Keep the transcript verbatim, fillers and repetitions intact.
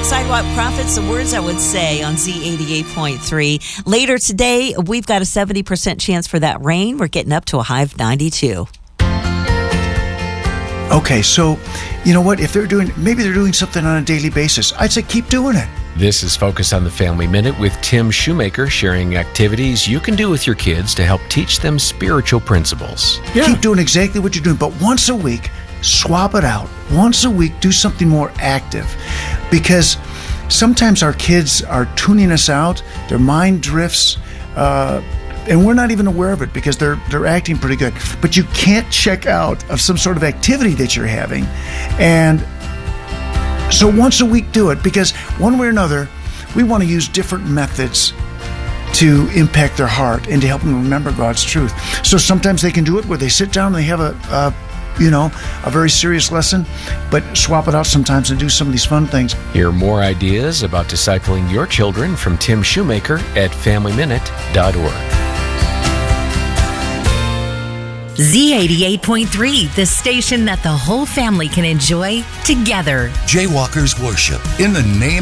Sidewalk Prophets, the words I would say on Z eighty-eight point three. Later today, we've got a seventy percent chance for that rain. We're getting up to a high of ninety-two. Okay, so you know what? If they're doing, maybe they're doing something on a daily basis, I'd say keep doing it. This is Focus on the Family Minute with Tim Shoemaker, sharing activities you can do with your kids to help teach them spiritual principles. Yeah. Keep doing exactly what you're doing, but once a week, swap it out. Once a week, do something more active. Because sometimes our kids are tuning us out, their mind drifts, uh, and we're not even aware of it because they're they're acting pretty good. But you can't check out of some sort of activity that you're having. And so once a week, do it, because one way or another, we want to use different methods to impact their heart and to help them remember God's truth. So sometimes they can do it where they sit down and they have a, a you know, a very serious lesson, but swap it out sometimes and do some of these fun things. Hear more ideas about discipling your children from Tim Shoemaker at family minute dot org. Z eighty-eight point three, the station that the whole family can enjoy together. Jaywalkers worship in the name